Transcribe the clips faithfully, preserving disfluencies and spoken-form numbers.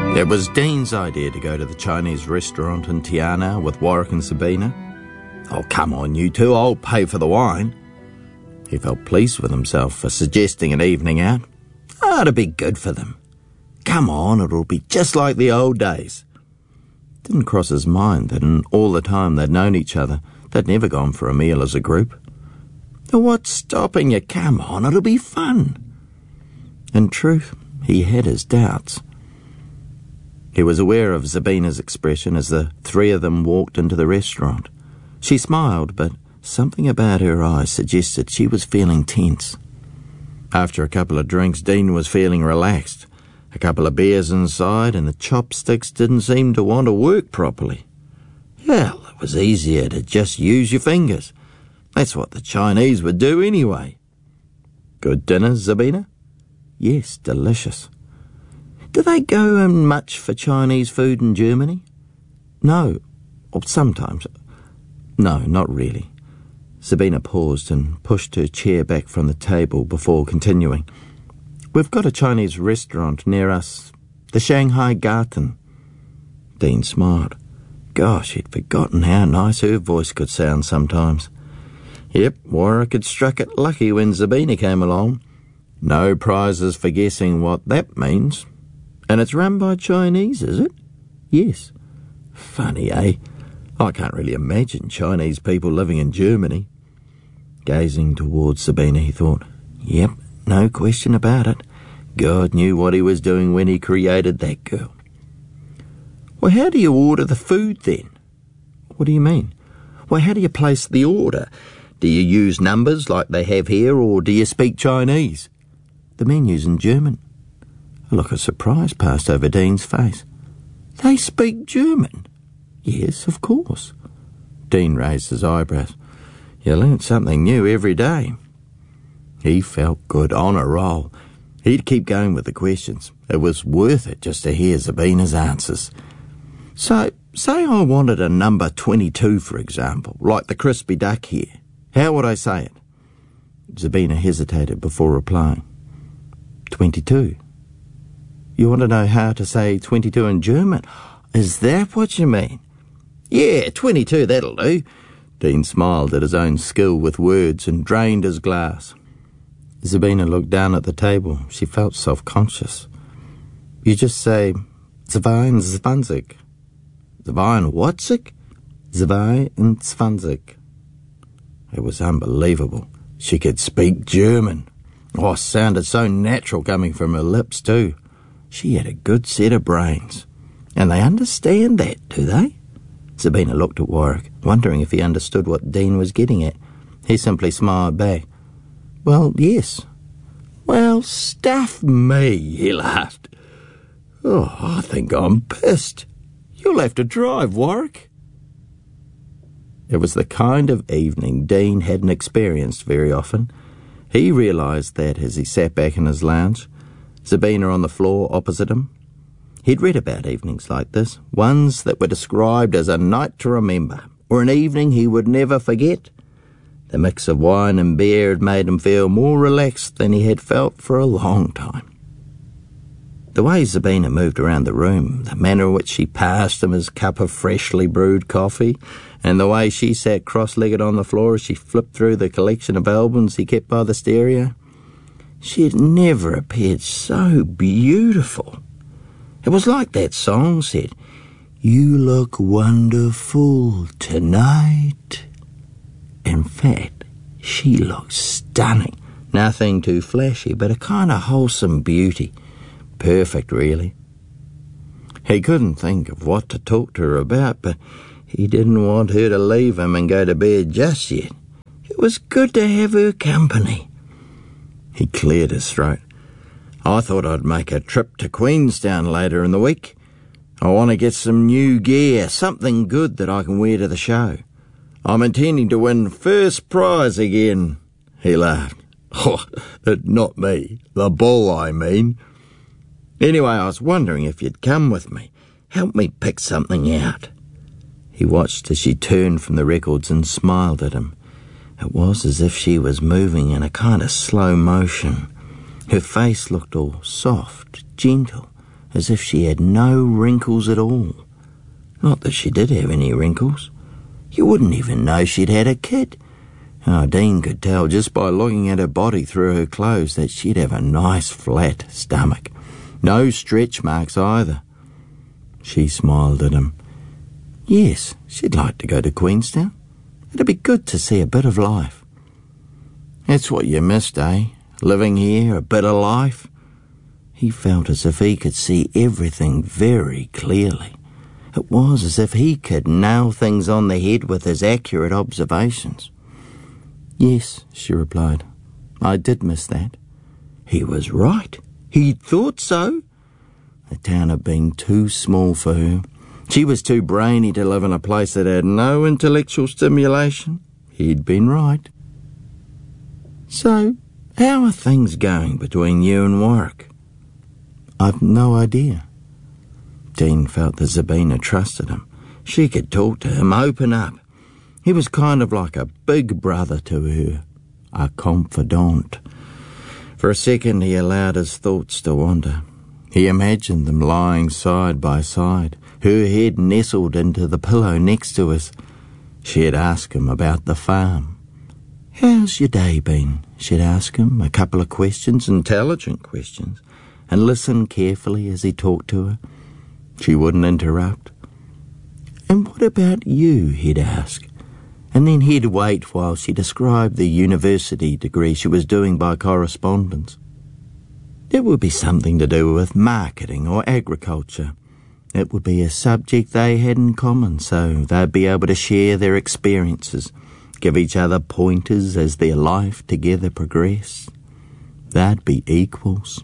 It was Dean's idea to go to the Chinese restaurant in Tiana with Warwick and Sabina. Oh, come on, you two, I'll pay for the wine. He felt pleased with himself for suggesting an evening out. Oh, it'll be good for them. Come on, it'll be just like the old days. It didn't cross his mind that in all the time they'd known each other, they'd never gone for a meal as a group. What's stopping you? Come on, it'll be fun. In truth, he had his doubts. He was aware of Zabina's expression as the three of them walked into the restaurant. She smiled, but something about her eyes suggested she was feeling tense. After a couple of drinks, Dean was feeling relaxed. A couple of beers inside, and the chopsticks didn't seem to want to work properly. Hell, it was easier to just use your fingers. That's what the Chinese would do anyway. Good dinner, Zabina? Yes, delicious. Do they go in much for Chinese food in Germany? No, or sometimes. No, not really. Sabina paused and pushed her chair back from the table before continuing. We've got a Chinese restaurant near us, the Shanghai Garten. Dean smiled. Gosh, he'd forgotten how nice her voice could sound sometimes. Yep, Warwick had struck it lucky when Zabina came along. No prizes for guessing what that means. And it's run by Chinese, is it? Yes. Funny, eh? I can't really imagine Chinese people living in Germany. Gazing towards Sabina, he thought, yep, no question about it. God knew what he was doing when he created that girl. Well, how do you order the food then? What do you mean? Well, how do you place the order? Do you use numbers like they have here, or do you speak Chinese? The menu's in German. A look of surprise passed over Dean's face. They speak German? Yes, of course. Dean raised his eyebrows. You learn something new every day. He felt good, on a roll. He'd keep going with the questions. It was worth it just to hear Zabina's answers. So, say I wanted a number twenty-two, for example, like the crispy duck here. How would I say it? Zabina hesitated before replying. Twenty-two. You want to know how to say twenty-two in German? Is that what you mean? Yeah, twenty-two, that'll do. Dean smiled at his own skill with words and drained his glass. Zabina looked down at the table. She felt self-conscious. You just say, zweiundzwanzig. Zweiundzwanzig? Zweiundzwanzig. It was unbelievable. She could speak German. Oh, it sounded so natural coming from her lips, too. She had a good set of brains. And they understand that, do they? Sabina looked at Warwick, wondering if he understood what Dean was getting at. He simply smiled back. Well, yes. Well, stuff me, he laughed. Oh, I think I'm pissed. You'll have to drive, Warwick. It was the kind of evening Dean hadn't experienced very often. He realised that as he sat back in his lounge, Sabina on the floor opposite him. He'd read about evenings like this, ones that were described as a night to remember, or an evening he would never forget. The mix of wine and beer had made him feel more relaxed than he had felt for a long time. The way Sabina moved around the room, the manner in which she passed him his cup of freshly brewed coffee, and the way she sat cross-legged on the floor as she flipped through the collection of albums he kept by the stereo, she had never appeared so beautiful. It was like that song said, You look wonderful tonight. In fact, she looked stunning. Nothing too flashy, but a kind of wholesome beauty. Perfect, really. He couldn't think of what to talk to her about, but he didn't want her to leave him and go to bed just yet. It was good to have her company. He cleared his throat. I thought I'd make a trip to Queenstown later in the week. I want to get some new gear, something good that I can wear to the show. I'm intending to win first prize again, he laughed. Oh, not me, the bull, I mean. Anyway, I was wondering if you'd come with me. Help me pick something out. He watched as she turned from the records and smiled at him. It was as if she was moving in a kind of slow motion. Her face looked all soft, gentle, as if she had no wrinkles at all. Not that she did have any wrinkles. You wouldn't even know she'd had a kid. Oh, Dean could tell just by looking at her body through her clothes that she'd have a nice flat stomach. No stretch marks either. She smiled at him. Yes, she'd like to go to Queenstown. It'd be good to see a bit of life. That's what you missed, eh? Living here, a bit of life. He felt as if he could see everything very clearly. It was as if he could nail things on the head with his accurate observations. Yes, she replied. I did miss that. He was right. He thought so. The town had been too small for her. She was too brainy to live in a place that had no intellectual stimulation. He'd been right. So, how are things going between you and Warwick? I've no idea. Dean felt that Zabina trusted him. She could talk to him, open up. He was kind of like a big brother to her, a confidant. For a second he allowed his thoughts to wander. He imagined them lying side by side, her head nestled into the pillow next to his. She'd ask him about the farm. How's your day been? She'd ask him a couple of questions, intelligent questions, and listen carefully as he talked to her. She wouldn't interrupt. And what about you? He'd ask. And then he'd wait while she described the university degree she was doing by correspondence. It would be something to do with marketing or agriculture. It would be a subject they had in common, so they'd be able to share their experiences, give each other pointers as their life together progressed. They'd be equals.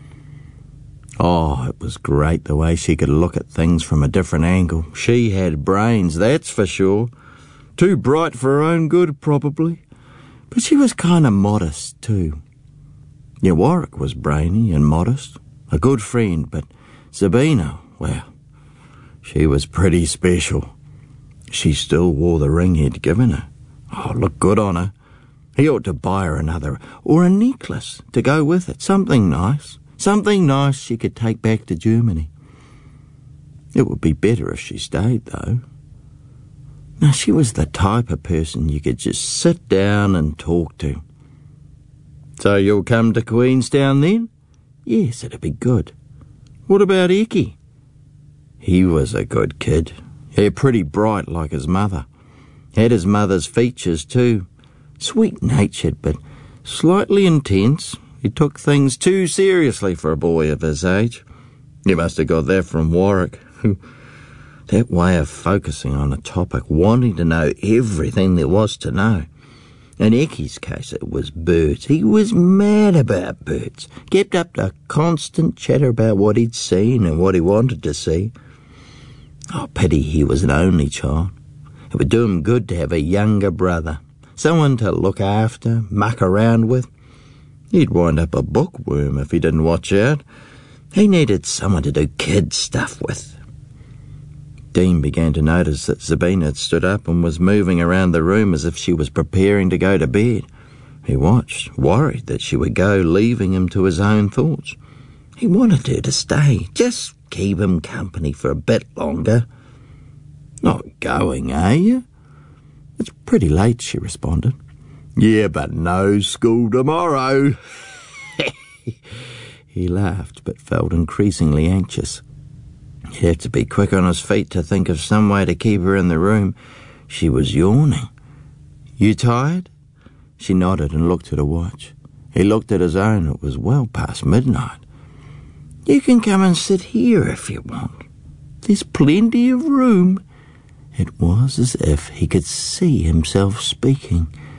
Oh, it was great the way she could look at things from a different angle. She had brains, that's for sure. Too bright for her own good, probably. But she was kind of modest, too. Yeah, Warwick was brainy and modest, a good friend, but Zabina, well, she was pretty special. She still wore the ring he'd given her. Oh, looked good on her. He ought to buy her another, or a necklace to go with it, something nice. Something nice she could take back to Germany. It would be better if she stayed, though. Now, she was the type of person you could just sit down and talk to. So you'll come to Queenstown then? Yes, it'd be good. What about Eki? He was a good kid. Yeah, pretty bright like his mother. Had his mother's features too. Sweet-natured, but slightly intense. He took things too seriously for a boy of his age. You must have got that from Warwick. That way of focusing on a topic, wanting to know everything there was to know. In Eki's case, it was birds. He was mad about birds. Kept up a constant chatter about what he'd seen and what he wanted to see. Oh, pity he was an only child. It would do him good to have a younger brother. Someone to look after, muck around with. He'd wind up a bookworm if he didn't watch out. He needed someone to do kid stuff with. Dean began to notice that Zabina had stood up and was moving around the room as if she was preparing to go to bed. He watched, worried that she would go, leaving him to his own thoughts. He wanted her to stay, just keep him company for a bit longer. Not going, are you? It's pretty late, she responded. Yeah, but no school tomorrow. He laughed, but felt increasingly anxious. He'd have to be quick on his feet to think of some way to keep her in the room. She was yawning. You tired? She nodded and looked at her watch. He looked at his own. It was well past midnight. You can come and sit here if you want. There's plenty of room. It was as if he could see himself speaking.